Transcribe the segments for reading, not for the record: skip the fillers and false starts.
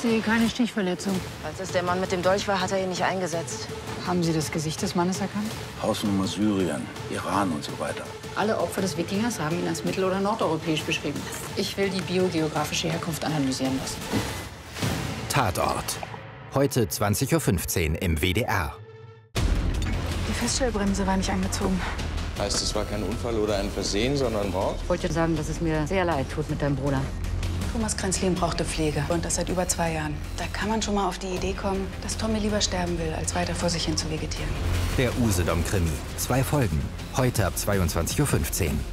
Sehe keine Stichverletzung. Als es der Mann mit dem Dolch war, hat er ihn nicht eingesetzt. Haben Sie das Gesicht des Mannes erkannt? Hausnummer Syrien, Iran und so weiter. Alle Opfer des Wikingers haben ihn als mittel- oder nordeuropäisch beschrieben. Ich will die biogeografische Herkunft analysieren lassen. Tatort. Heute 20:15 Uhr im WDR. Die Feststellbremse war nicht angezogen. Heißt, es war kein Unfall oder ein Versehen, sondern Mord? Ich wollte sagen, dass es mir sehr leid tut mit deinem Bruder. Thomas Kränzlin brauchte Pflege und das seit über 2 Jahren. Da kann man schon mal auf die Idee kommen, dass Tommy lieber sterben will, als weiter vor sich hin zu vegetieren. Der Usedom-Krimi. 2 Folgen. Heute ab 22:15 Uhr.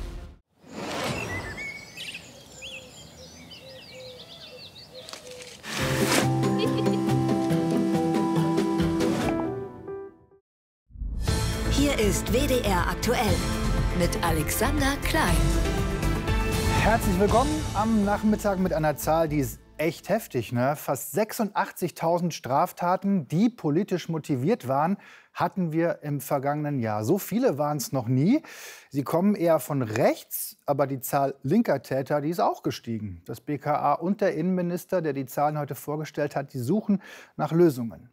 Hier ist WDR aktuell mit Alexander Klein. Herzlich willkommen am Nachmittag mit einer Zahl, die ist echt heftig, ne? Fast 86.000 Straftaten, die politisch motiviert waren, hatten wir im vergangenen Jahr. So viele waren es noch nie. Sie kommen eher von rechts, aber die Zahl linker Täter, die ist auch gestiegen. Das BKA und der Innenminister, der die Zahlen heute vorgestellt hat, die suchen nach Lösungen.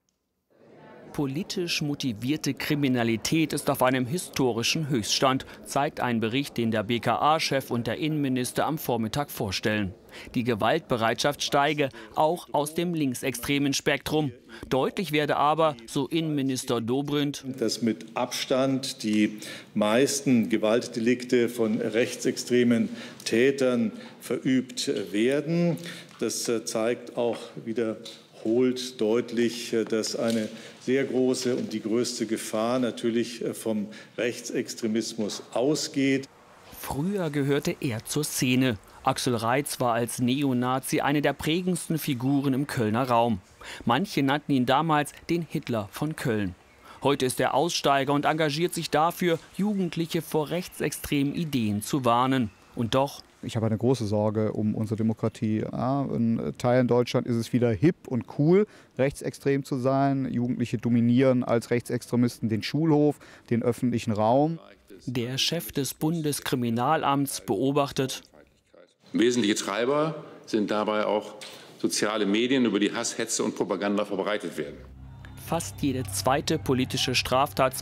Politisch motivierte Kriminalität ist auf einem historischen Höchststand, zeigt ein Bericht, den der BKA-Chef und der Innenminister am Vormittag vorstellen. Die Gewaltbereitschaft steige, auch aus dem linksextremen Spektrum. Deutlich werde aber, so Innenminister Dobrindt, dass mit Abstand die meisten Gewaltdelikte von rechtsextremen Tätern verübt werden. Das zeigt auch wiederholt deutlich, dass eine sehr große und die größte Gefahr natürlich vom Rechtsextremismus ausgeht. Früher gehörte er zur Szene. Axel Reitz war als Neonazi eine der prägendsten Figuren im Kölner Raum. Manche nannten ihn damals den Hitler von Köln. Heute ist er Aussteiger und engagiert sich dafür, Jugendliche vor rechtsextremen Ideen zu warnen. Und doch: Ich habe eine große Sorge um unsere Demokratie. In Teilen Deutschland ist es wieder hip und cool, rechtsextrem zu sein. Jugendliche dominieren als Rechtsextremisten den Schulhof, den öffentlichen Raum. Der Chef des Bundeskriminalamts beobachtet: Wesentliche Treiber sind dabei auch soziale Medien, über die Hass, Hetze und Propaganda verbreitet werden. Fast jede zweite politische Straftat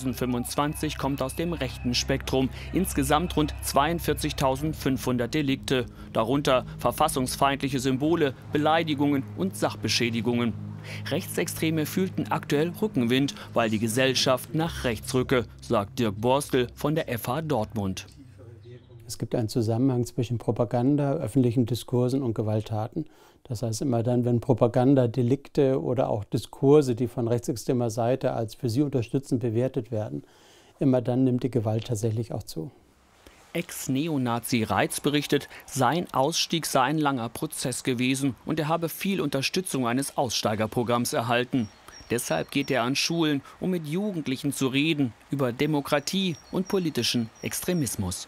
2025 kommt aus dem rechten Spektrum. Insgesamt rund 42.500 Delikte. Darunter verfassungsfeindliche Symbole, Beleidigungen und Sachbeschädigungen. Rechtsextreme fühlten aktuell Rückenwind, weil die Gesellschaft nach rechts rücke, sagt Dirk Borstel von der FH Dortmund. Es gibt einen Zusammenhang zwischen Propaganda, öffentlichen Diskursen und Gewalttaten. Das heißt, immer dann, wenn Propagandadelikte oder auch Diskurse, die von rechtsextremer Seite als für sie unterstützend bewertet werden, immer dann nimmt die Gewalt tatsächlich auch zu. Ex-Neonazi Reitz berichtet, sein Ausstieg sei ein langer Prozess gewesen und er habe viel Unterstützung eines Aussteigerprogramms erhalten. Deshalb geht er an Schulen, um mit Jugendlichen zu reden über Demokratie und politischen Extremismus.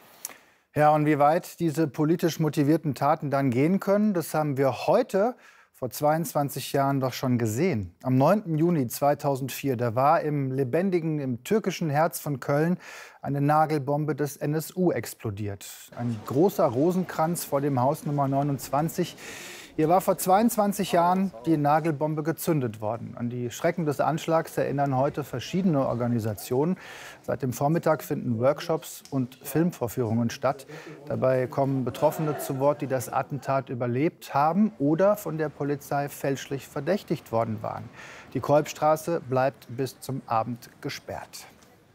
Ja, und wie weit diese politisch motivierten Taten dann gehen können, das haben wir heute vor 22 Jahren doch schon gesehen. Am 9. Juni 2004, da war im türkischen Herz von Köln eine Nagelbombe des NSU explodiert. Ein großer Rosenkranz vor dem Haus Nummer 29. Hier war vor 22 Jahren die Nagelbombe gezündet worden. An die Schrecken des Anschlags erinnern heute verschiedene Organisationen. Seit dem Vormittag finden Workshops und Filmvorführungen statt. Dabei kommen Betroffene zu Wort, die das Attentat überlebt haben oder von der Polizei fälschlich verdächtigt worden waren. Die Kolbstraße bleibt bis zum Abend gesperrt.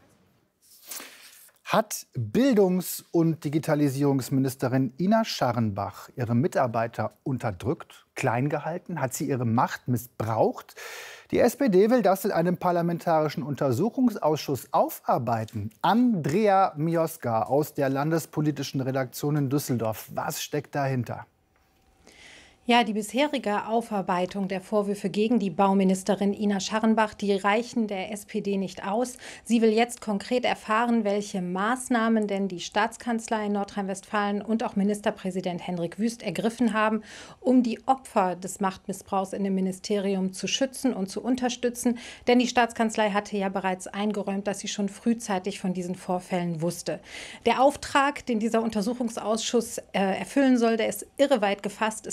Hat Bildungs- und Digitalisierungsministerin Ina Scharrenbach ihre Mitarbeiter unterdrückt, klein gehalten? Hat sie ihre Macht missbraucht? Die SPD will das in einem parlamentarischen Untersuchungsausschuss aufarbeiten. Andrea Mioska aus der landespolitischen Redaktion in Düsseldorf. Was steckt dahinter? Ja, die bisherige Aufarbeitung der Vorwürfe gegen die Bauministerin Ina Scharrenbach, die reichen der SPD nicht aus. Sie will jetzt konkret erfahren, welche Maßnahmen denn die Staatskanzlei in Nordrhein-Westfalen und auch Ministerpräsident Hendrik Wüst ergriffen haben, um die Opfer des Machtmissbrauchs in dem Ministerium zu schützen und zu unterstützen. Denn die Staatskanzlei hatte ja bereits eingeräumt, dass sie schon frühzeitig von diesen Vorfällen wusste. Der Auftrag, den dieser Untersuchungsausschuss erfüllen soll, der ist irreweit gefasst. Es geht nicht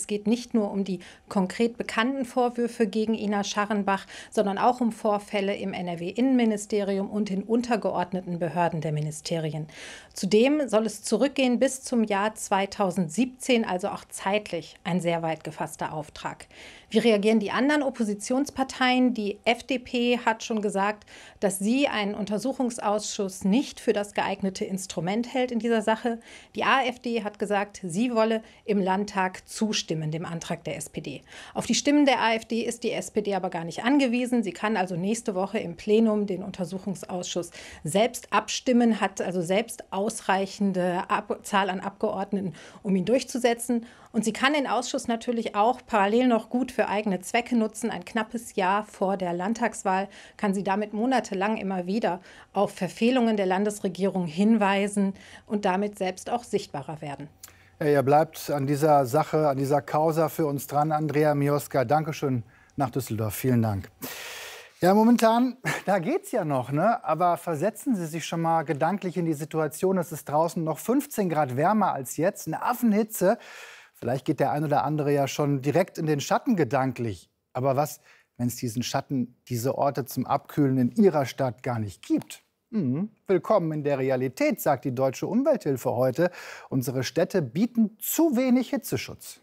nicht nur um die konkret bekannten Vorwürfe gegen Ina Scharrenbach, sondern auch um Vorfälle im NRW-Innenministerium und in untergeordneten Behörden der Ministerien. Zudem soll es zurückgehen bis zum Jahr 2017, also auch zeitlich ein sehr weit gefasster Auftrag. Wie reagieren die anderen Oppositionsparteien? Die FDP hat schon gesagt, dass sie einen Untersuchungsausschuss nicht für das geeignete Instrument hält in dieser Sache. Die AfD hat gesagt, sie wolle im Landtag zustimmen, dem Antrag der SPD. Auf die Stimmen der AfD ist die SPD aber gar nicht angewiesen. Sie kann also nächste Woche im Plenum den Untersuchungsausschuss selbst abstimmen, hat also selbst ausreichende Zahl an Abgeordneten, um ihn durchzusetzen. Und sie kann den Ausschuss natürlich auch parallel noch gut für eigene Zwecke nutzen. Ein knappes Jahr vor der Landtagswahl kann sie damit monatelang immer wieder auf Verfehlungen der Landesregierung hinweisen und damit selbst auch sichtbarer werden. Ja, ihr bleibt an dieser Sache, an dieser Causa für uns dran. Andrea Mioska, Dankeschön nach Düsseldorf. Vielen Dank. Ja, momentan, da geht's ja noch, ne? Aber versetzen Sie sich schon mal gedanklich in die Situation, es ist draußen noch 15 Grad wärmer als jetzt, eine Affenhitze. Vielleicht geht der ein oder andere ja schon direkt in den Schatten gedanklich. Aber was, wenn es diesen Schatten, diese Orte zum Abkühlen in Ihrer Stadt gar nicht gibt? Willkommen in der Realität, sagt die Deutsche Umwelthilfe heute. Unsere Städte bieten zu wenig Hitzeschutz.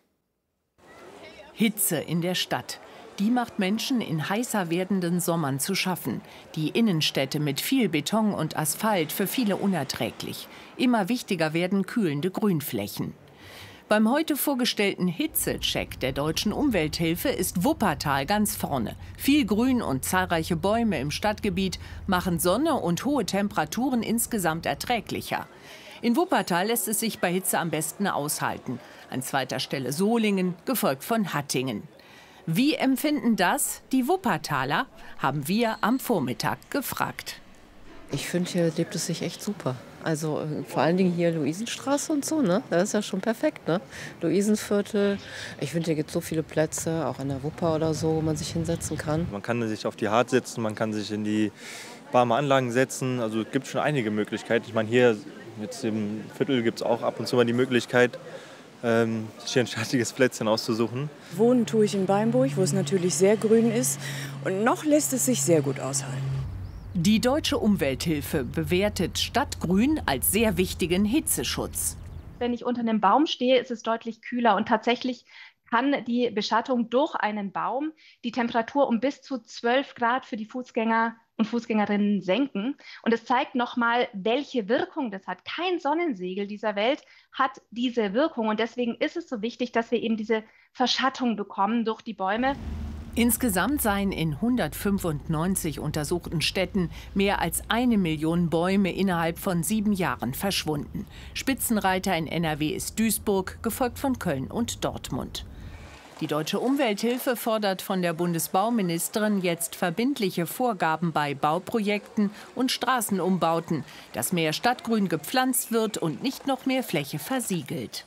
Hitze in der Stadt. Die macht Menschen in heißer werdenden Sommern zu schaffen. Die Innenstädte mit viel Beton und Asphalt für viele unerträglich. Immer wichtiger werden kühlende Grünflächen. Beim heute vorgestellten Hitzecheck der Deutschen Umwelthilfe ist Wuppertal ganz vorne. Viel Grün und zahlreiche Bäume im Stadtgebiet machen Sonne und hohe Temperaturen insgesamt erträglicher. In Wuppertal lässt es sich bei Hitze am besten aushalten. An zweiter Stelle Solingen, gefolgt von Hattingen. Wie empfinden das die Wuppertaler, haben wir am Vormittag gefragt. Ich finde, hier lebt es sich echt super. Also vor allen Dingen hier Luisenstraße und so, ne? Das ist ja schon perfekt, ne? Luisenviertel. Ich finde, hier gibt es so viele Plätze, auch an der Wupper oder so, wo man sich hinsetzen kann. Man kann sich auf die Hart setzen, man kann sich in die warme Anlagen setzen. Also es gibt schon einige Möglichkeiten. Ich meine, hier jetzt im Viertel gibt es auch ab und zu mal die Möglichkeit, sich hier ein schattiges Plätzchen auszusuchen. Wohnen tue ich in Beimburg, wo es natürlich sehr grün ist. Und noch lässt es sich sehr gut aushalten. Die Deutsche Umwelthilfe bewertet Stadtgrün als sehr wichtigen Hitzeschutz. Wenn ich unter einem Baum stehe, ist es deutlich kühler. Und tatsächlich kann die Beschattung durch einen Baum die Temperatur um bis zu 12 Grad für die Fußgänger und Fußgängerinnen senken. Und es zeigt nochmal, welche Wirkung das hat. Kein Sonnensegel dieser Welt hat diese Wirkung. Und deswegen ist es so wichtig, dass wir eben diese Verschattung bekommen durch die Bäume. Insgesamt seien in 195 untersuchten Städten mehr als 1 Million Bäume innerhalb von 7 Jahren verschwunden. Spitzenreiter in NRW ist Duisburg, gefolgt von Köln und Dortmund. Die Deutsche Umwelthilfe fordert von der Bundesbauministerin jetzt verbindliche Vorgaben bei Bauprojekten und Straßenumbauten, dass mehr Stadtgrün gepflanzt wird und nicht noch mehr Fläche versiegelt.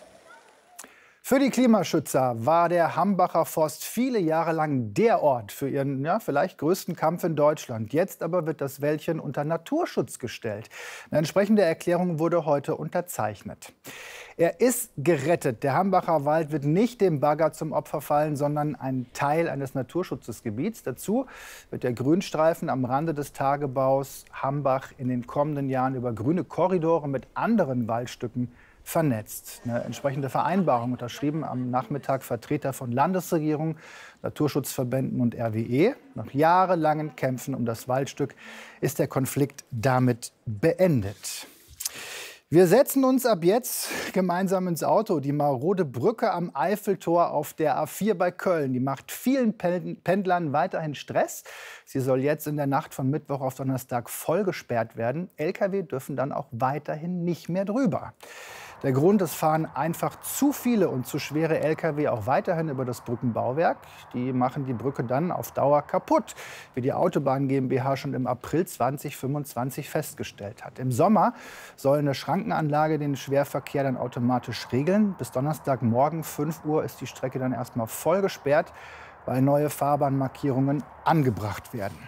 Für die Klimaschützer war der Hambacher Forst viele Jahre lang der Ort für ihren vielleicht größten Kampf in Deutschland. Jetzt aber wird das Wäldchen unter Naturschutz gestellt. Eine entsprechende Erklärung wurde heute unterzeichnet. Er ist gerettet. Der Hambacher Wald wird nicht dem Bagger zum Opfer fallen, sondern ein Teil eines Naturschutzgebiets. Dazu wird der Grünstreifen am Rande des Tagebaus Hambach in den kommenden Jahren über grüne Korridore mit anderen Waldstücken vernetzt. Eine entsprechende Vereinbarung unterschrieben am Nachmittag Vertreter von Landesregierung, Naturschutzverbänden und RWE. Nach jahrelangen Kämpfen um das Waldstück ist der Konflikt damit beendet. Wir setzen uns ab jetzt gemeinsam ins Auto. Die marode Brücke am Eiffeltor auf der A4 bei Köln, die macht vielen Pendlern weiterhin Stress. Sie soll jetzt in der Nacht von Mittwoch auf Donnerstag voll gesperrt werden. Lkw dürfen dann auch weiterhin nicht mehr drüber. Der Grund, es fahren einfach zu viele und zu schwere Lkw auch weiterhin über das Brückenbauwerk. Die machen die Brücke dann auf Dauer kaputt, wie die Autobahn GmbH schon im April 2025 festgestellt hat. Im Sommer soll eine Schrankenanlage den Schwerverkehr dann automatisch regeln. Bis Donnerstagmorgen 5 Uhr ist die Strecke dann erstmal voll gesperrt, weil neue Fahrbahnmarkierungen angebracht werden.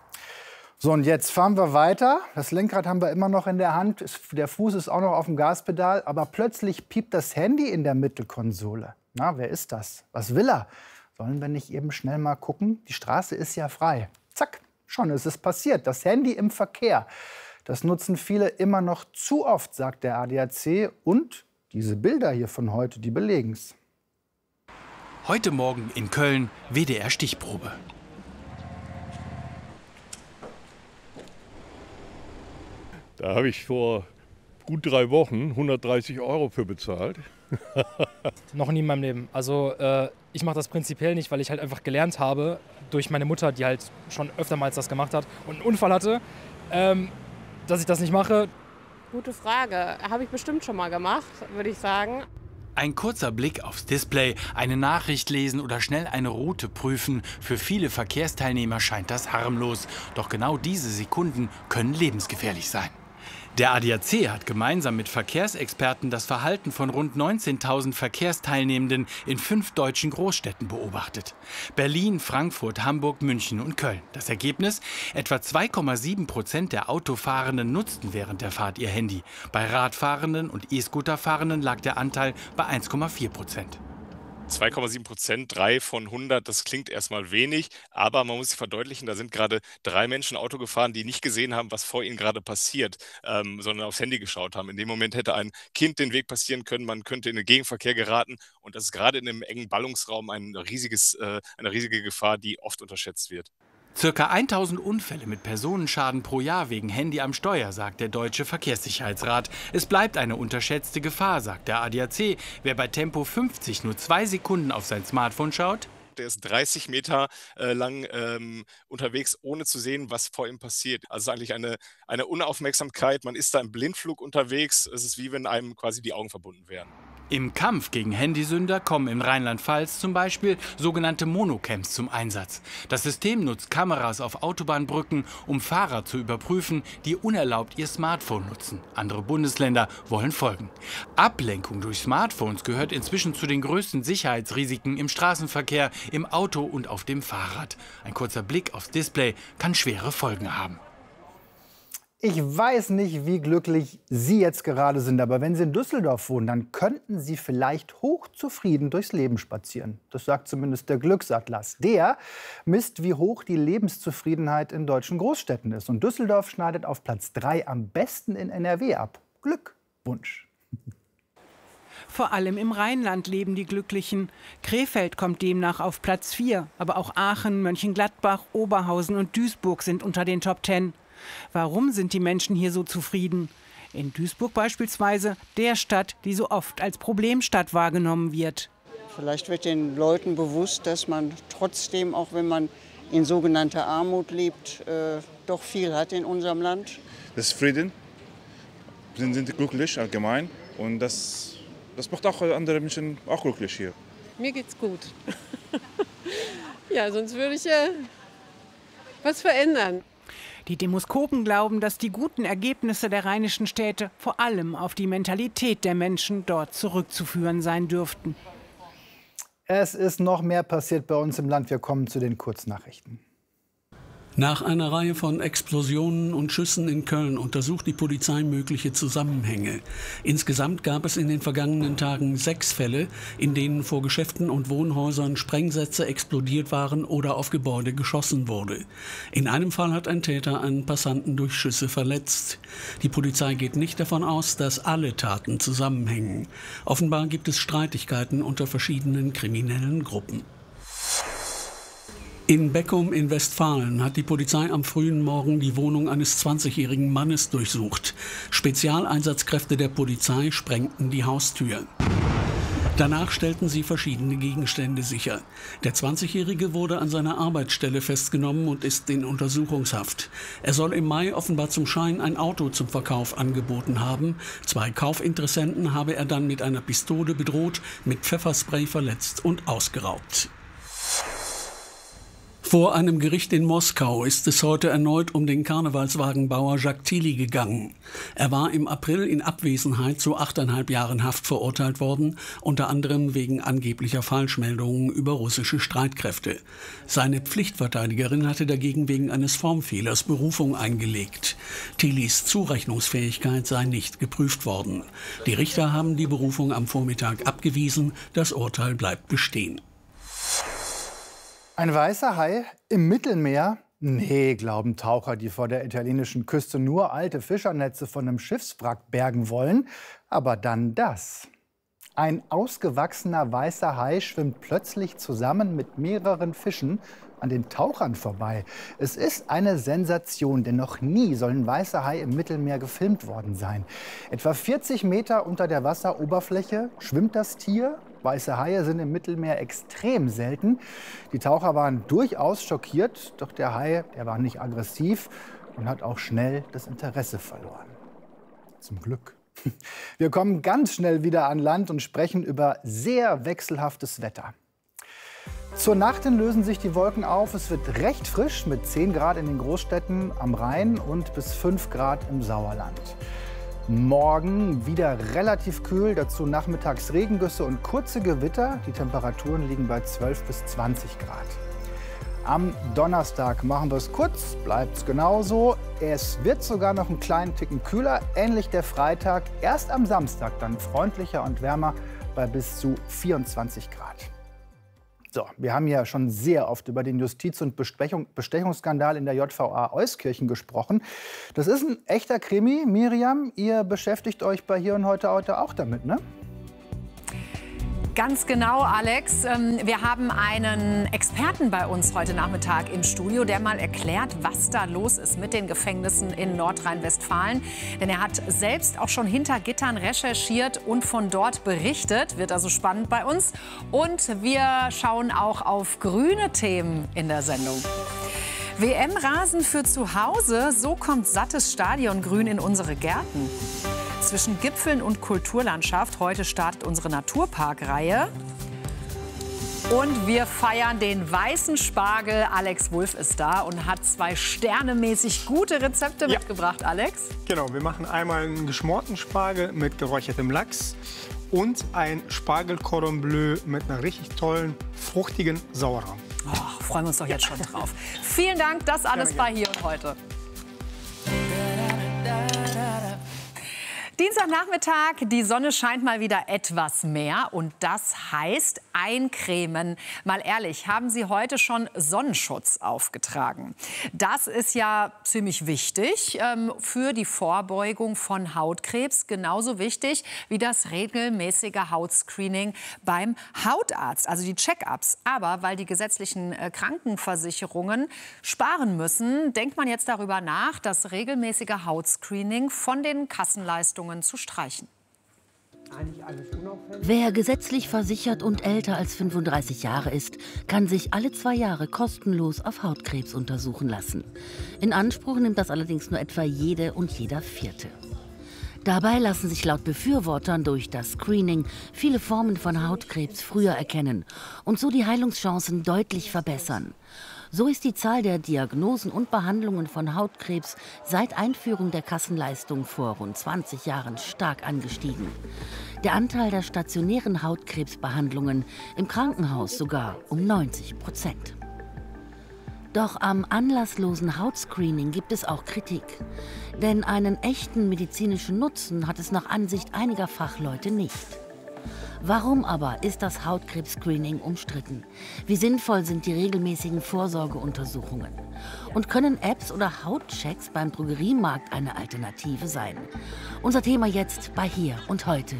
So, und jetzt fahren wir weiter. Das Lenkrad haben wir immer noch in der Hand. Der Fuß ist auch noch auf dem Gaspedal. Aber plötzlich piept das Handy in der Mittelkonsole. Na, wer ist das? Was will er? Sollen wir nicht eben schnell mal gucken? Die Straße ist ja frei. Zack, schon ist es passiert. Das Handy im Verkehr. Das nutzen viele immer noch zu oft, sagt der ADAC. Und diese Bilder hier von heute, die belegen's. Heute Morgen in Köln, WDR-Stichprobe. Da habe ich vor gut 3 Wochen 130 € für bezahlt. Noch nie in meinem Leben. Also ich mache das prinzipiell nicht, weil ich halt einfach gelernt habe durch meine Mutter, die halt schon öftermals das gemacht hat und einen Unfall hatte, dass ich das nicht mache. Gute Frage. Habe ich bestimmt schon mal gemacht, würde ich sagen. Ein kurzer Blick aufs Display, eine Nachricht lesen oder schnell eine Route prüfen. Für viele Verkehrsteilnehmer scheint das harmlos. Doch genau diese Sekunden können lebensgefährlich sein. Der ADAC hat gemeinsam mit Verkehrsexperten das Verhalten von rund 19.000 Verkehrsteilnehmenden in 5 deutschen Großstädten beobachtet. Berlin, Frankfurt, Hamburg, München und Köln. Das Ergebnis? Etwa 2,7% der Autofahrenden nutzten während der Fahrt ihr Handy. Bei Radfahrenden und E-Scooterfahrenden lag der Anteil bei 1,4%. 2,7%, 3 von 100, das klingt erstmal wenig, aber man muss sich verdeutlichen, da sind gerade 3 Menschen Auto gefahren, die nicht gesehen haben, was vor ihnen gerade passiert, sondern aufs Handy geschaut haben. In dem Moment hätte ein Kind den Weg passieren können, man könnte in den Gegenverkehr geraten und das ist gerade in einem engen Ballungsraum eine riesige Gefahr, die oft unterschätzt wird. Circa 1000 Unfälle mit Personenschaden pro Jahr wegen Handy am Steuer, sagt der Deutsche Verkehrssicherheitsrat. Es bleibt eine unterschätzte Gefahr, sagt der ADAC. Wer bei Tempo 50 nur 2 Sekunden auf sein Smartphone schaut, der ist 30 Meter lang unterwegs, ohne zu sehen, was vor ihm passiert. Also eigentlich eine Unaufmerksamkeit, man ist da im Blindflug unterwegs. Es ist wie wenn einem quasi die Augen verbunden wären. Im Kampf gegen Handysünder kommen in Rheinland-Pfalz zum Beispiel sogenannte Monocams zum Einsatz. Das System nutzt Kameras auf Autobahnbrücken, um Fahrer zu überprüfen, die unerlaubt ihr Smartphone nutzen. Andere Bundesländer wollen folgen. Ablenkung durch Smartphones gehört inzwischen zu den größten Sicherheitsrisiken im Straßenverkehr, im Auto und auf dem Fahrrad. Ein kurzer Blick aufs Display kann schwere Folgen haben. Ich weiß nicht, wie glücklich Sie jetzt gerade sind, aber wenn Sie in Düsseldorf wohnen, dann könnten Sie vielleicht hochzufrieden durchs Leben spazieren. Das sagt zumindest der Glücksatlas. Der misst, wie hoch die Lebenszufriedenheit in deutschen Großstädten ist. Und Düsseldorf schneidet auf Platz 3 am besten in NRW ab. Glückwunsch! Vor allem im Rheinland leben die Glücklichen. Krefeld kommt demnach auf Platz 4. Aber auch Aachen, Mönchengladbach, Oberhausen und Duisburg sind unter den Top 10. Warum sind die Menschen hier so zufrieden? In Duisburg beispielsweise, der Stadt, die so oft als Problemstadt wahrgenommen wird. Vielleicht wird den Leuten bewusst, dass man trotzdem, auch wenn man in sogenannter Armut lebt, doch viel hat in unserem Land. Das ist Frieden, sind glücklich allgemein und das macht auch andere Menschen auch glücklich hier. Mir geht's gut. Ja, sonst würde ich was verändern. Die Demoskopen glauben, dass die guten Ergebnisse der rheinischen Städte vor allem auf die Mentalität der Menschen dort zurückzuführen sein dürften. Es ist noch mehr passiert bei uns im Land. Wir kommen zu den Kurznachrichten. Nach einer Reihe von Explosionen und Schüssen in Köln untersucht die Polizei mögliche Zusammenhänge. Insgesamt gab es in den vergangenen Tagen 6 Fälle, in denen vor Geschäften und Wohnhäusern Sprengsätze explodiert waren oder auf Gebäude geschossen wurde. In einem Fall hat ein Täter einen Passanten durch Schüsse verletzt. Die Polizei geht nicht davon aus, dass alle Taten zusammenhängen. Offenbar gibt es Streitigkeiten unter verschiedenen kriminellen Gruppen. In Beckum in Westfalen hat die Polizei am frühen Morgen die Wohnung eines 20-jährigen Mannes durchsucht. Spezialeinsatzkräfte der Polizei sprengten die Haustür. Danach stellten sie verschiedene Gegenstände sicher. Der 20-Jährige wurde an seiner Arbeitsstelle festgenommen und ist in Untersuchungshaft. Er soll im Mai offenbar zum Schein ein Auto zum Verkauf angeboten haben. 2 Kaufinteressenten habe er dann mit einer Pistole bedroht, mit Pfefferspray verletzt und ausgeraubt. Vor einem Gericht in Moskau ist es heute erneut um den Karnevalswagenbauer Jacques Tilly gegangen. Er war im April in Abwesenheit zu 8,5 Jahren Haft verurteilt worden, unter anderem wegen angeblicher Falschmeldungen über russische Streitkräfte. Seine Pflichtverteidigerin hatte dagegen wegen eines Formfehlers Berufung eingelegt. Tillys Zurechnungsfähigkeit sei nicht geprüft worden. Die Richter haben die Berufung am Vormittag abgewiesen. Das Urteil bleibt bestehen. Ein weißer Hai im Mittelmeer? Nee, glauben Taucher, die vor der italienischen Küste nur alte Fischernetze von einem Schiffswrack bergen wollen. Aber dann das. Ein ausgewachsener weißer Hai schwimmt plötzlich zusammen mit mehreren Fischen an den Tauchern vorbei. Es ist eine Sensation, denn noch nie soll ein weißer Hai im Mittelmeer gefilmt worden sein. Etwa 40 Meter unter der Wasseroberfläche schwimmt das Tier. Weiße Haie sind im Mittelmeer extrem selten. Die Taucher waren durchaus schockiert, doch der Hai, der war nicht aggressiv und hat auch schnell das Interesse verloren. Zum Glück. Wir kommen ganz schnell wieder an Land und sprechen über sehr wechselhaftes Wetter. Zur Nacht hin lösen sich die Wolken auf. Es wird recht frisch mit 10 Grad in den Großstädten am Rhein und bis 5 Grad im Sauerland. Morgen wieder relativ kühl, dazu nachmittags Regengüsse und kurze Gewitter. Die Temperaturen liegen bei 12 bis 20 Grad. Am Donnerstag machen wir es kurz, bleibt es genauso. Es wird sogar noch einen kleinen Ticken kühler, ähnlich der Freitag. Erst am Samstag dann freundlicher und wärmer bei bis zu 24 Grad. So, wir haben ja schon sehr oft über den Justiz- und Bestechungsskandal in der JVA Euskirchen gesprochen. Das ist ein echter Krimi. Miriam, ihr beschäftigt euch bei Hier und Heute auch damit, ne? Ganz genau, Alex. Wir haben einen Experten bei uns heute Nachmittag im Studio, der mal erklärt, was da los ist mit den Gefängnissen in Nordrhein-Westfalen. Denn er hat selbst auch schon hinter Gittern recherchiert und von dort berichtet. Wird also spannend bei uns. Und wir schauen auch auf grüne Themen in der Sendung. WM-Rasen für zu Hause, so kommt sattes Stadiongrün in unsere Gärten. Zwischen Gipfeln und Kulturlandschaft. Heute startet unsere Naturparkreihe. Und wir feiern den weißen Spargel. Alex Wulff ist da und hat 2 sternemäßig gute Rezepte mitgebracht, Alex. Genau, wir machen einmal einen geschmorten Spargel mit geräuchertem Lachs und ein Spargel Cordon Bleu mit einer richtig tollen, fruchtigen Sauerrahm. Oh, freuen wir uns doch jetzt schon drauf. Vielen Dank, das alles bei Hier und Heute. Dienstagnachmittag, die Sonne scheint mal wieder etwas mehr und das heißt eincremen. Mal ehrlich, haben Sie heute schon Sonnenschutz aufgetragen? Das ist ja ziemlich wichtig für die Vorbeugung von Hautkrebs. Genauso wichtig wie das regelmäßige Hautscreening beim Hautarzt, also die Check-ups. Aber weil die gesetzlichen Krankenversicherungen sparen müssen, denkt man jetzt darüber nach, das regelmäßige Hautscreening von den Kassenleistungen zu streichen. Wer gesetzlich versichert und älter als 35 Jahre ist, kann sich alle 2 Jahre kostenlos auf Hautkrebs untersuchen lassen. In Anspruch nimmt das allerdings nur etwa jede und jeder Vierte. Dabei lassen sich laut Befürwortern durch das Screening viele Formen von Hautkrebs früher erkennen und so die Heilungschancen deutlich verbessern. So ist die Zahl der Diagnosen und Behandlungen von Hautkrebs seit Einführung der Kassenleistung vor rund 20 Jahren stark angestiegen. Der Anteil der stationären Hautkrebsbehandlungen im Krankenhaus sogar um 90%. Doch am anlasslosen Hautscreening gibt es auch Kritik. Denn einen echten medizinischen Nutzen hat es nach Ansicht einiger Fachleute nicht. Warum aber ist das Hautkrebs-Screening umstritten? Wie sinnvoll sind die regelmäßigen Vorsorgeuntersuchungen? Und können Apps oder Hautchecks beim Drogeriemarkt eine Alternative sein? Unser Thema jetzt bei Hier und Heute.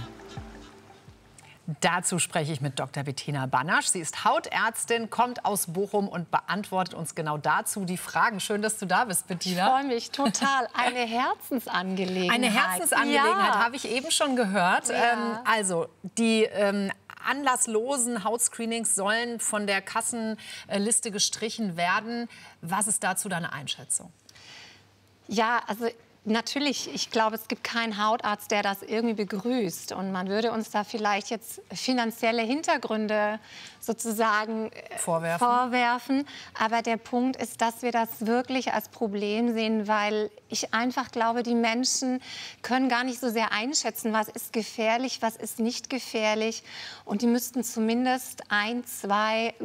Dazu spreche ich mit Dr. Bettina Banasch. Sie ist Hautärztin, kommt aus Bochum und beantwortet uns genau dazu die Fragen. Schön, dass du da bist, Bettina. Ich freue mich total. Eine Herzensangelegenheit. Eine Herzensangelegenheit, habe ich eben schon gehört. Ja. Also, die anlasslosen Hautscreenings sollen von der Kassenliste gestrichen werden. Was ist dazu deine Einschätzung? Ja, also natürlich, ich glaube, es gibt keinen Hautarzt, der das irgendwie begrüßt. Und man würde uns da vielleicht jetzt finanzielle Hintergründe sozusagen vorwerfen. Aber der Punkt ist, dass wir das wirklich als Problem sehen, weil ich einfach glaube, die Menschen können gar nicht so sehr einschätzen, was ist gefährlich, was ist nicht gefährlich. Und die müssten zumindest 1, 2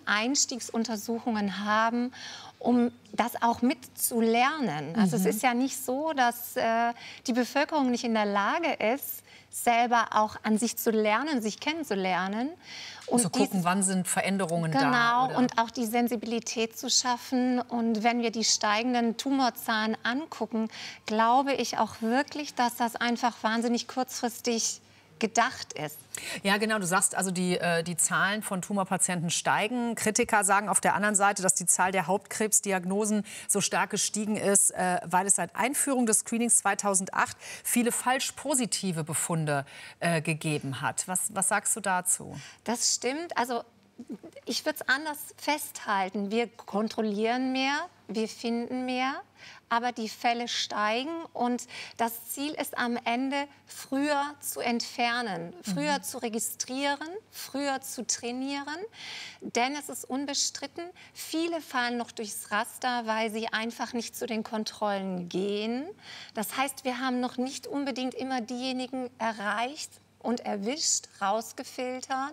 Grundeinstiegsuntersuchungen haben, um das auch mitzulernen. Also es ist ja nicht so, dass die Bevölkerung nicht in der Lage ist, selber auch an sich zu lernen, sich kennenzulernen. Und zu gucken, wann sind Veränderungen da. Genau, und auch die Sensibilität zu schaffen. Und wenn wir die steigenden Tumorzahlen angucken, glaube ich auch wirklich, dass das einfach wahnsinnig kurzfristig gedacht ist. Ja, genau. Du sagst also, die Zahlen von Tumorpatienten steigen. Kritiker sagen auf der anderen Seite, dass die Zahl der Hauptkrebsdiagnosen so stark gestiegen ist, weil es seit Einführung des Screenings 2008 viele falsch positive Befunde gegeben hat. Was sagst du dazu? Das stimmt. Also ich würde es anders festhalten. Wir kontrollieren mehr, wir finden mehr, aber die Fälle steigen und das Ziel ist am Ende, früher zu entfernen, früher zu registrieren, früher zu trainieren. Denn es ist unbestritten, viele fallen noch durchs Raster, weil sie einfach nicht zu den Kontrollen gehen. Das heißt, wir haben noch nicht unbedingt immer diejenigen erreicht und erwischt, rausgefiltert.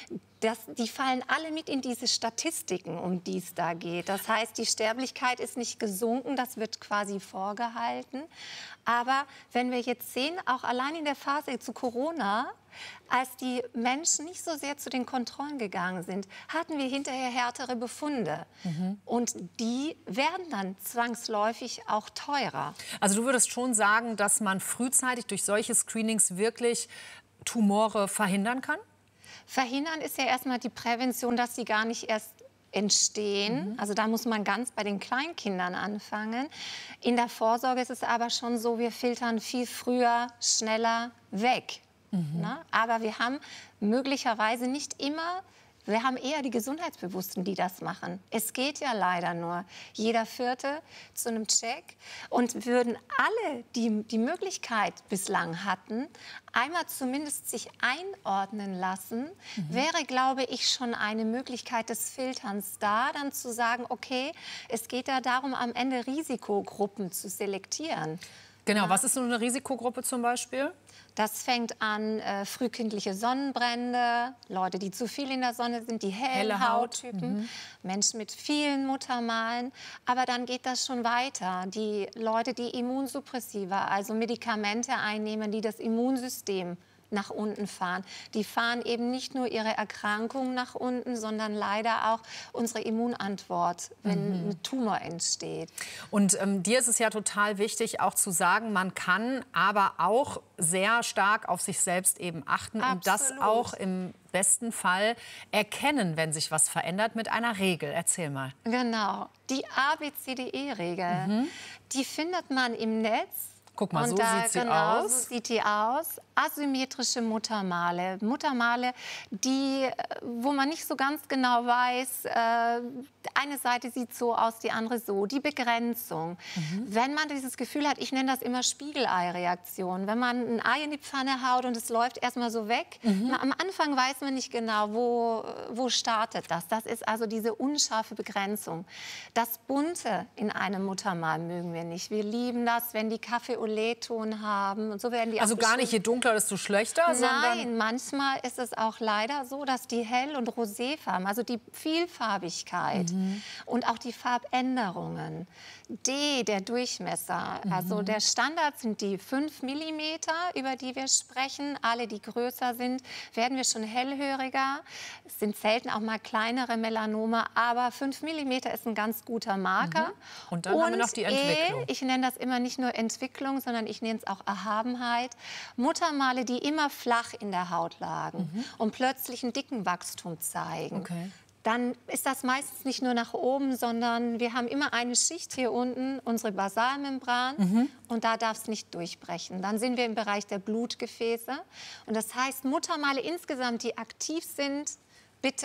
Die fallen alle mit in diese Statistiken, um die es da geht. Das heißt, die Sterblichkeit ist nicht gesunken, das wird quasi vorgehalten. Aber wenn wir jetzt sehen, auch allein in der Phase zu Corona, als die Menschen nicht so sehr zu den Kontrollen gegangen sind, hatten wir hinterher härtere Befunde. Und die werden dann zwangsläufig auch teurer. Also du würdest schon sagen, dass man frühzeitig durch solche Screenings wirklich Tumore verhindern kann? Verhindern ist ja erstmal die Prävention, dass sie gar nicht erst entstehen. Also da muss man ganz bei den Kleinkindern anfangen. In der Vorsorge ist es aber schon so, wir filtern viel früher, schneller weg. Aber wir haben möglicherweise nicht immer, wir haben eher die Gesundheitsbewussten, die das machen. Es geht ja leider nur jeder Vierte zu einem Check. Und würden alle, die die Möglichkeit bislang hatten, einmal zumindest sich einordnen lassen, wäre, glaube ich, schon eine Möglichkeit des Filterns da, dann zu sagen, okay, es geht ja darum, am Ende Risikogruppen zu selektieren. Genau, was ist so eine Risikogruppe zum Beispiel? Das fängt an frühkindliche Sonnenbrände, Leute, die zu viel in der Sonne sind, die helle Hauttypen, Menschen mit vielen Muttermalen. Aber dann geht das schon weiter. Die Leute, die Immunsuppressiva, also Medikamente einnehmen, die das Immunsystem nach unten fahren. Die fahren eben nicht nur ihre Erkrankung nach unten, sondern leider auch unsere Immunantwort, wenn ein Tumor entsteht. Und dir ist es ja total wichtig, auch zu sagen, man kann aber auch sehr stark auf sich selbst eben achten und das auch im besten Fall erkennen, wenn sich was verändert, mit einer Regel. Erzähl mal. Genau. Die ABCDE-Regel, die findet man im Netz. Guck mal, so sieht sie aus. So sieht die aus. Asymmetrische Muttermale. Muttermale, wo man nicht so ganz genau weiß, eine Seite sieht so aus, die andere so. Die Begrenzung. Wenn man dieses Gefühl hat, ich nenne das immer Spiegelei-Reaktion. Wenn man ein Ei in die Pfanne haut und es läuft erstmal so weg. Am Anfang weiß man nicht genau, wo startet das. Das ist also diese unscharfe Begrenzung. Das Bunte in einem Muttermal mögen wir nicht. Wir lieben das, wenn die Kaffee-Olé-Ton haben. Und so werden die also gar nicht, je dunkler, desto schlechter? Nein, manchmal ist es auch leider so, dass die Hell- und Roséfarben, also die Vielfarbigkeit und auch die Farbänderungen, der Durchmesser, also der Standard sind die 5 mm, über die wir sprechen. Alle, die größer sind, werden wir schon hellhöriger. Es sind selten auch mal kleinere Melanome, aber 5 mm ist ein ganz guter Marker. Und dann haben wir noch die Entwicklung. Ich nenne das immer nicht nur Entwicklung, sondern ich nenne es auch Erhabenheit. Muttermale, die immer flach in der Haut lagen und plötzlich einen dicken Wachstum zeigen. Dann ist das meistens nicht nur nach oben, sondern wir haben immer eine Schicht hier unten, unsere Basalmembran, und da darf es nicht durchbrechen. Dann sind wir im Bereich der Blutgefäße. Und das heißt, Muttermale insgesamt, die aktiv sind, bitte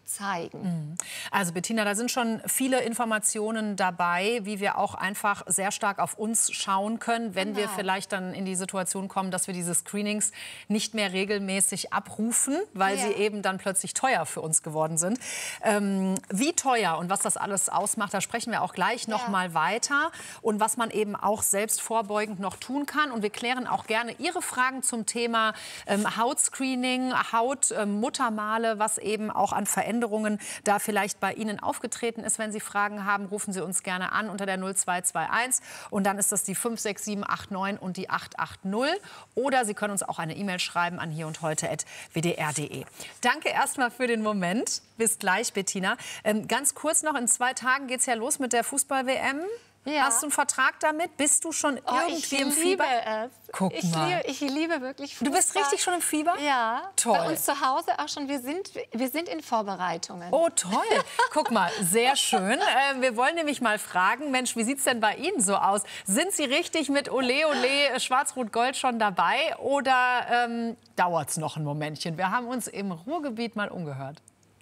zeigen. Also Bettina, da sind schon viele Informationen dabei, wie wir auch einfach sehr stark auf uns schauen können, wenn wir vielleicht dann in die Situation kommen, dass wir diese Screenings nicht mehr regelmäßig abrufen, weil sie eben dann plötzlich teuer für uns geworden sind. Wie teuer und was das alles ausmacht, da sprechen wir auch gleich noch mal weiter und was man eben auch selbst vorbeugend noch tun kann. Und wir klären auch gerne Ihre Fragen zum Thema Hautscreening, Hautmuttermale, was eben auch an Veränderungen da vielleicht bei Ihnen aufgetreten ist. Wenn Sie Fragen haben, rufen Sie uns gerne an unter der 0221 und dann ist das die 56789 und die 880. Oder Sie können uns auch eine E-Mail schreiben an hierundheute@wdr.de. Danke erstmal für den Moment. Bis gleich, Bettina. Ganz kurz noch, in 2 Tagen geht es ja los mit der Fußball-WM. Ja. Hast du einen Vertrag damit? Bist du schon irgendwie im Fieber? Guck mal. Ich liebe wirklich Fußball. Du bist richtig schon im Fieber? Ja. Toll. Bei uns zu Hause auch schon. Wir sind in Vorbereitungen. Oh, toll. Guck mal, sehr schön. Wir wollen nämlich mal fragen, Mensch, wie sieht es denn bei Ihnen so aus? Sind Sie richtig mit Ole Ole Schwarz-Rot-Gold schon dabei oder dauert es noch ein Momentchen? Wir haben uns im Ruhrgebiet mal umgehört.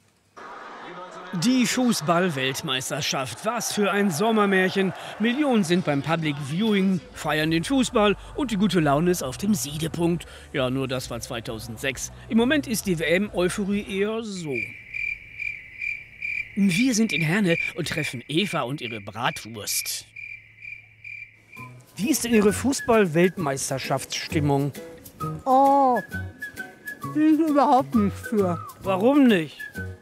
Die Fußball-Weltmeisterschaft. Was für ein Sommermärchen. Millionen sind beim Public Viewing, feiern den Fußball und die gute Laune ist auf dem Siedepunkt. Ja, nur das war 2006. Im Moment ist die WM-Euphorie eher so. Wir sind in Herne und treffen Eva und ihre Bratwurst. Wie ist denn Ihre Fußball-Weltmeisterschaftsstimmung? Oh, bin ich überhaupt nicht für. Warum nicht?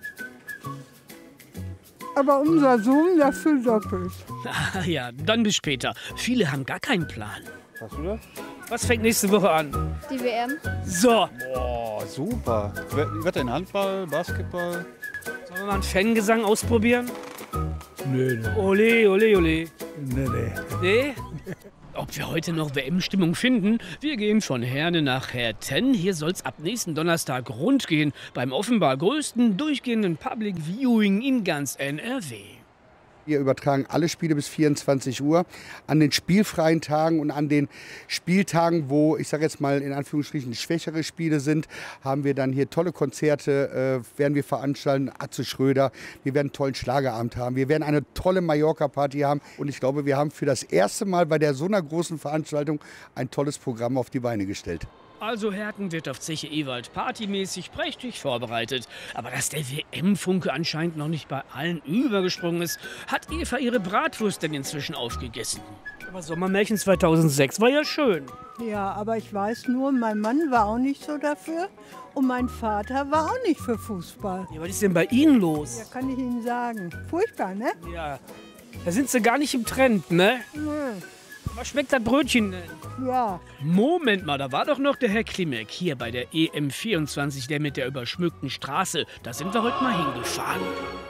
Aber unser Sohn dafür doppelt. Ah, ja, dann bis später. Viele haben gar keinen Plan. Hast du das? Was fängt nächste Woche an? Die WM. So. Boah, super. Wie wird denn Handball, Basketball? Sollen wir mal einen Fangesang ausprobieren? Nee. Ole, ole, ole. Nee. Nee? Ob wir heute noch WM-Stimmung finden? Wir gehen von Herne nach Herten. Hier soll es ab nächsten Donnerstag rund gehen. Beim offenbar größten durchgehenden Public Viewing in ganz NRW. Wir übertragen alle Spiele bis 24 Uhr. An den spielfreien Tagen und an den Spieltagen, wo, ich sage jetzt mal in Anführungsstrichen, schwächere Spiele sind, haben wir dann hier tolle Konzerte, werden wir veranstalten. Atze Schröder, wir werden einen tollen Schlagerabend haben. Wir werden eine tolle Mallorca-Party haben. Und ich glaube, wir haben für das erste Mal bei so einer großen Veranstaltung ein tolles Programm auf die Beine gestellt. Also Herten wird auf Zeche Ewald partymäßig prächtig vorbereitet. Aber dass der WM-Funke anscheinend noch nicht bei allen übergesprungen ist, hat Eva ihre Bratwurst denn inzwischen aufgegessen. Aber Sommermärchen 2006 war ja schön. Ja, aber ich weiß nur, mein Mann war auch nicht so dafür und mein Vater war auch nicht für Fußball. Ja, was ist denn bei Ihnen los? Ja, kann ich Ihnen sagen. Furchtbar, ne? Ja, da sind Sie gar nicht im Trend, ne? Nee. Was schmeckt das Brötchen denn? Ja. Moment mal, da war doch noch der Herr Klimek hier bei der EM24, der mit der überschmückten Straße. Da sind wir heute mal hingefahren.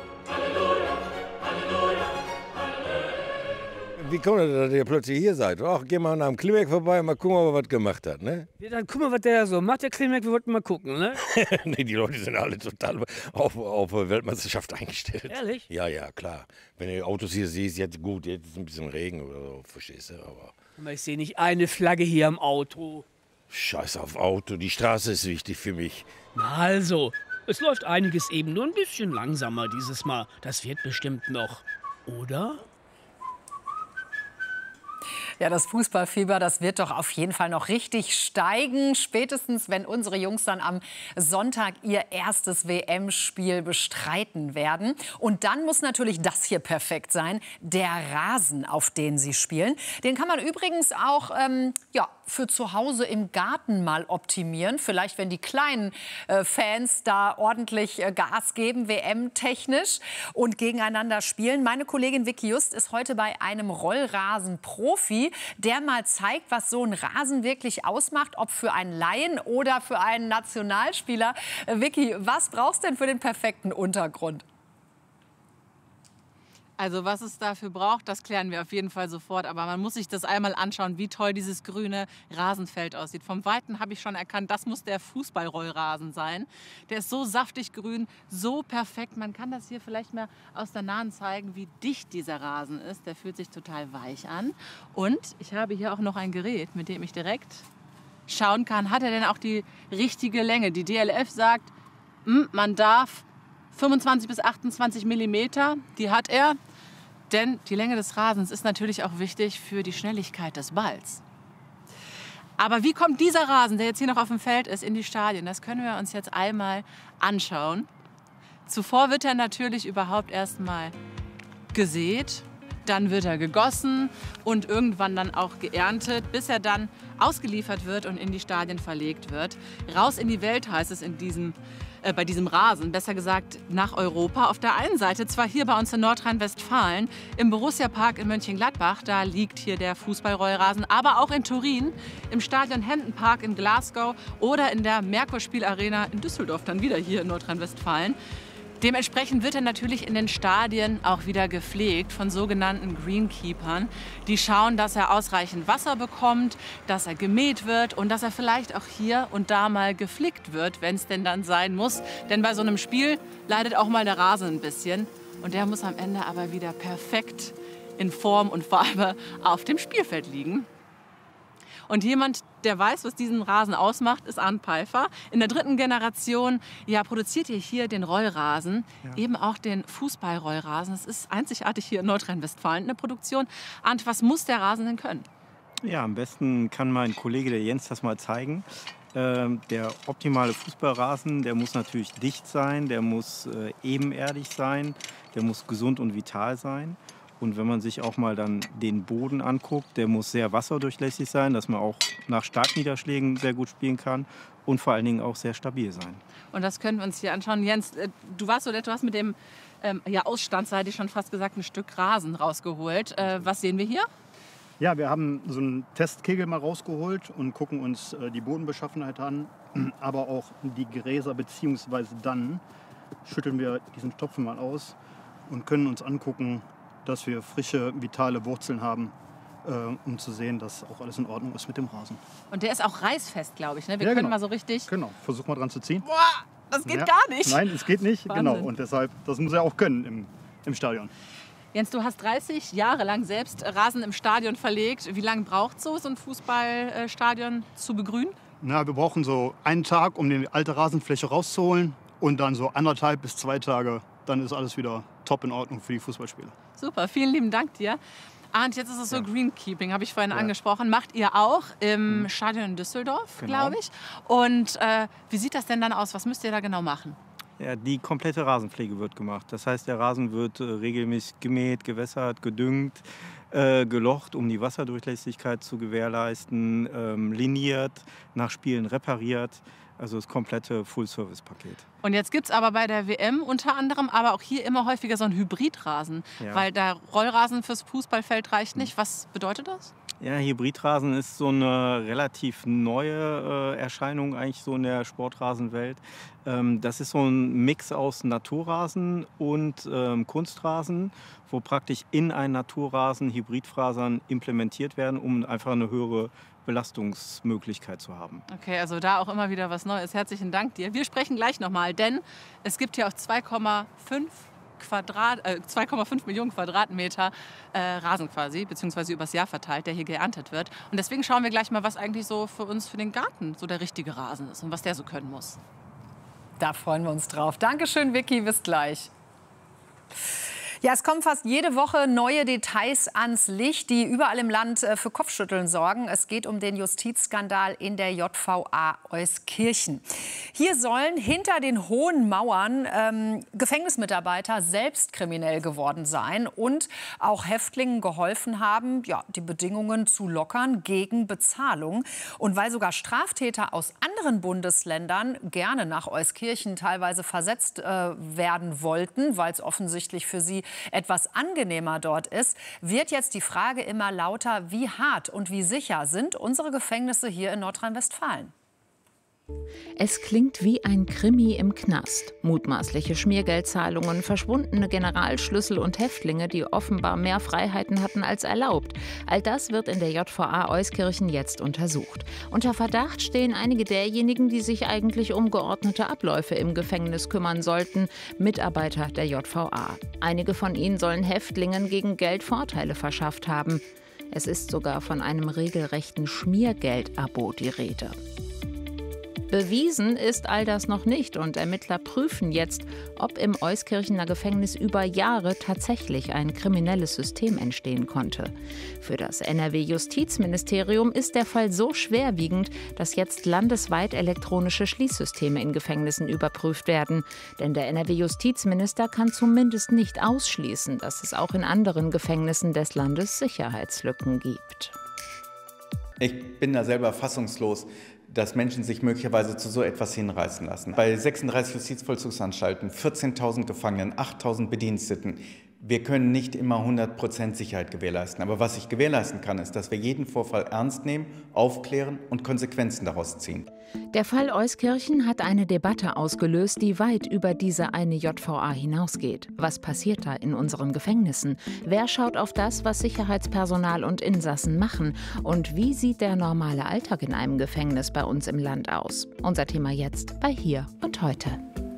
Wie kommt das, dass ihr plötzlich hier seid? Ach, geh mal am Klimek vorbei, mal gucken, ob er was gemacht hat, ne? Ja, dann guck mal, was der so macht, der Klimek, wir wollten mal gucken, ne? Nee, die Leute sind alle total auf Weltmeisterschaft eingestellt. Ehrlich? Ja, ja, klar. Wenn ihr Autos hier siehst, jetzt gut, jetzt ist ein bisschen Regen oder so, verstehst du, aber... Ich sehe nicht eine Flagge hier am Auto. Scheiß auf Auto, die Straße ist wichtig für mich. Na also, es läuft einiges eben nur ein bisschen langsamer dieses Mal. Das wird bestimmt noch, oder? Ja, das Fußballfieber, das wird doch auf jeden Fall noch richtig steigen. Spätestens, wenn unsere Jungs dann am Sonntag ihr erstes WM-Spiel bestreiten werden. Und dann muss natürlich das hier perfekt sein, der Rasen, auf den sie spielen. Den kann man übrigens auch für zu Hause im Garten mal optimieren. Vielleicht, wenn die kleinen Fans da ordentlich Gas geben, WM-technisch und gegeneinander spielen. Meine Kollegin Vicky Just ist heute bei einem Rollrasen-Profi, der mal zeigt, was so ein Rasen wirklich ausmacht, ob für einen Laien oder für einen Nationalspieler. Vicky, was brauchst du denn für den perfekten Untergrund? Also was es dafür braucht, das klären wir auf jeden Fall sofort. Aber man muss sich das einmal anschauen, wie toll dieses grüne Rasenfeld aussieht. Vom Weiten habe ich schon erkannt, das muss der Fußballrollrasen sein. Der ist so saftig grün, so perfekt. Man kann das hier vielleicht mal aus der Nahen zeigen, wie dicht dieser Rasen ist. Der fühlt sich total weich an. Und ich habe hier auch noch ein Gerät, mit dem ich direkt schauen kann, hat er denn auch die richtige Länge. Die DLF sagt, man darf 25 bis 28 Millimeter, die hat er. Denn die Länge des Rasens ist natürlich auch wichtig für die Schnelligkeit des Balls. Aber wie kommt dieser Rasen, der jetzt hier noch auf dem Feld ist, in die Stadien? Das können wir uns jetzt einmal anschauen. Zuvor wird er natürlich überhaupt erstmal gesät, dann wird er gegossen und irgendwann dann auch geerntet, bis er dann ausgeliefert wird und in die Stadien verlegt wird. Raus in die Welt heißt es bei diesem Rasen, besser gesagt nach Europa. Auf der einen Seite, zwar hier bei uns in Nordrhein-Westfalen, im Borussia-Park in Mönchengladbach, da liegt hier der Fußballrollrasen, aber auch in Turin, im Stadion Hampden Park in Glasgow oder in der Merkur-Spielarena in Düsseldorf, dann wieder hier in Nordrhein-Westfalen. Dementsprechend wird er natürlich in den Stadien auch wieder gepflegt von sogenannten Greenkeepern. Die schauen, dass er ausreichend Wasser bekommt, dass er gemäht wird und dass er vielleicht auch hier und da mal geflickt wird, wenn es denn dann sein muss. Denn bei so einem Spiel leidet auch mal der Rasen ein bisschen. Und der muss am Ende aber wieder perfekt in Form und Farbe auf dem Spielfeld liegen. Und jemand, der weiß, was diesen Rasen ausmacht, ist Arndt Peifer. In der 3. Generation produziert ihr hier den Rollrasen, eben auch den Fußballrollrasen. Das ist einzigartig hier in Nordrhein-Westfalen in der Produktion. Arndt, was muss der Rasen denn können? Ja, am besten kann mein Kollege, der Jens, das mal zeigen. Der optimale Fußballrasen, der muss natürlich dicht sein, der muss ebenerdig sein, der muss gesund und vital sein. Und wenn man sich auch mal dann den Boden anguckt, der muss sehr wasserdurchlässig sein, dass man auch nach Starkniederschlägen sehr gut spielen kann und vor allen Dingen auch sehr stabil sein. Und das können wir uns hier anschauen. Jens, du hast mit dem Ausstandseite schon fast gesagt ein Stück Rasen rausgeholt. Was sehen wir hier? Ja, wir haben so einen Testkegel mal rausgeholt und gucken uns die Bodenbeschaffenheit an, aber auch die Gräser, beziehungsweise dann schütteln wir diesen Topfen mal aus und können uns angucken, dass wir frische, vitale Wurzeln haben, um zu sehen, dass auch alles in Ordnung ist mit dem Rasen. Und der ist auch reißfest, glaube ich. Ne? Wir können mal so richtig... Genau, versuch mal dran zu ziehen. Boah, das geht gar nicht. Nein, es geht nicht. Wahnsinn. Genau. Und deshalb, das muss er auch können im Stadion. Jens, du hast 30 Jahre lang selbst Rasen im Stadion verlegt. Wie lange braucht so ein Fußballstadion zu begrünen? Na, wir brauchen so einen Tag, um die alte Rasenfläche rauszuholen. Und dann so 1,5 bis 2 Tage, dann ist alles wieder top in Ordnung für die Fußballspiele. Super, vielen lieben Dank dir. Arndt, jetzt ist es so Greenkeeping, habe ich vorhin angesprochen. Macht ihr auch im Stadion in Düsseldorf, glaube ich. Und wie sieht das denn dann aus? Was müsst ihr da genau machen? Ja, die komplette Rasenpflege wird gemacht. Das heißt, der Rasen wird regelmäßig gemäht, gewässert, gedüngt, gelocht, um die Wasserdurchlässigkeit zu gewährleisten, liniert, nach Spielen repariert. Also das komplette Full-Service-Paket. Und jetzt gibt es aber bei der WM unter anderem, aber auch hier immer häufiger so einen Hybridrasen. Ja. Weil der Rollrasen fürs Fußballfeld reicht nicht. Was bedeutet das? Ja, Hybridrasen ist so eine relativ neue Erscheinung eigentlich so in der Sportrasenwelt. Das ist so ein Mix aus Naturrasen und Kunstrasen, wo praktisch in einen Naturrasen Hybridfasern implementiert werden, um einfach eine höhere Belastungsmöglichkeit zu haben. Okay, also da auch immer wieder was Neues. Herzlichen Dank dir. Wir sprechen gleich nochmal, denn es gibt hier auch 2,5 Millionen Quadratmeter Rasen quasi, beziehungsweise übers Jahr verteilt, der hier geerntet wird. Und deswegen schauen wir gleich mal, was eigentlich so für uns, für den Garten, so der richtige Rasen ist und was der so können muss. Da freuen wir uns drauf. Dankeschön, Vicky. Bis gleich. Ja, es kommen fast jede Woche neue Details ans Licht, die überall im Land für Kopfschütteln sorgen. Es geht um den Justizskandal in der JVA Euskirchen. Hier sollen hinter den hohen Mauern Gefängnismitarbeiter selbst kriminell geworden sein und auch Häftlingen geholfen haben, ja, die Bedingungen zu lockern gegen Bezahlung. Und weil sogar Straftäter aus anderen Bundesländern gerne nach Euskirchen teilweise versetzt werden wollten, weil es offensichtlich für sie etwas angenehmer dort ist, wird jetzt die Frage immer lauter, wie hart und wie sicher sind unsere Gefängnisse hier in Nordrhein-Westfalen? Es klingt wie ein Krimi im Knast. Mutmaßliche Schmiergeldzahlungen, verschwundene Generalschlüssel und Häftlinge, die offenbar mehr Freiheiten hatten als erlaubt. All das wird in der JVA Euskirchen jetzt untersucht. Unter Verdacht stehen einige derjenigen, die sich eigentlich um geordnete Abläufe im Gefängnis kümmern sollten, Mitarbeiter der JVA. Einige von ihnen sollen Häftlingen gegen Geld Vorteile verschafft haben. Es ist sogar von einem regelrechten Schmiergeldabo die Rede. Bewiesen ist all das noch nicht und Ermittler prüfen jetzt, ob im Euskirchener Gefängnis über Jahre tatsächlich ein kriminelles System entstehen konnte. Für das NRW-Justizministerium ist der Fall so schwerwiegend, dass jetzt landesweit elektronische Schließsysteme in Gefängnissen überprüft werden. Denn der NRW-Justizminister kann zumindest nicht ausschließen, dass es auch in anderen Gefängnissen des Landes Sicherheitslücken gibt. Ich bin da selber fassungslos, dass Menschen sich möglicherweise zu so etwas hinreißen lassen. Bei 36 Justizvollzugsanstalten, 14.000 Gefangenen, 8.000 Bediensteten. Wir können nicht immer 100% Sicherheit gewährleisten. Aber was ich gewährleisten kann, ist, dass wir jeden Vorfall ernst nehmen, aufklären und Konsequenzen daraus ziehen. Der Fall Euskirchen hat eine Debatte ausgelöst, die weit über diese eine JVA hinausgeht. Was passiert da in unseren Gefängnissen? Wer schaut auf das, was Sicherheitspersonal und Insassen machen? Und wie sieht der normale Alltag in einem Gefängnis bei uns im Land aus? Unser Thema jetzt bei Hier und Heute.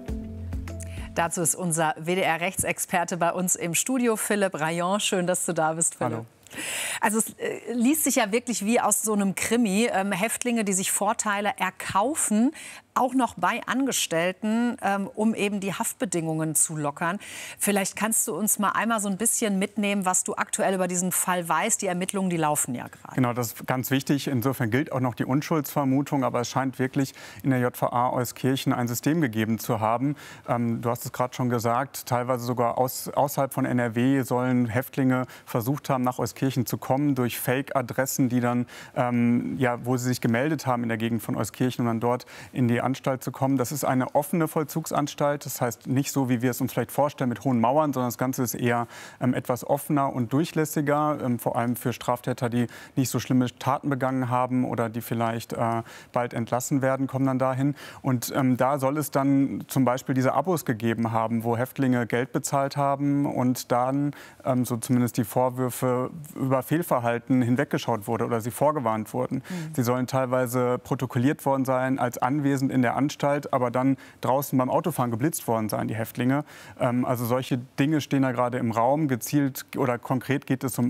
Dazu ist unser WDR-Rechtsexperte bei uns im Studio, Philipp Rayon. Schön, dass du da bist, Philipp. Hallo. Also es liest sich ja wirklich wie aus so einem Krimi. Häftlinge, die sich Vorteile erkaufen, auch noch bei Angestellten, um eben die Haftbedingungen zu lockern. Vielleicht kannst du uns mal einmal so ein bisschen mitnehmen, was du aktuell über diesen Fall weißt. Die Ermittlungen, die laufen ja gerade. Genau, das ist ganz wichtig. Insofern gilt auch noch die Unschuldsvermutung. Aber es scheint wirklich in der JVA Euskirchen ein System gegeben zu haben. Du hast es gerade schon gesagt, teilweise sogar außerhalb von NRW sollen Häftlinge versucht haben, nach Euskirchen zu kommen durch Fake-Adressen, die dann, wo sie sich gemeldet haben in der Gegend von Euskirchen, um dann dort in die Anstalt zu kommen. Das ist eine offene Vollzugsanstalt. Das heißt nicht so, wie wir es uns vielleicht vorstellen, mit hohen Mauern, sondern das Ganze ist eher etwas offener und durchlässiger, vor allem für Straftäter, die nicht so schlimme Taten begangen haben oder die vielleicht bald entlassen werden, kommen dann dahin. Und da soll es dann zum Beispiel diese Abos gegeben haben, wo Häftlinge Geld bezahlt haben und dann, so zumindest die Vorwürfe, über Fehlverhalten hinweggeschaut wurde oder sie vorgewarnt wurden. Sie sollen teilweise protokolliert worden sein als anwesend in der Anstalt, aber dann draußen beim Autofahren geblitzt worden sein, die Häftlinge. Also solche Dinge stehen da gerade im Raum. Gezielt oder konkret geht es um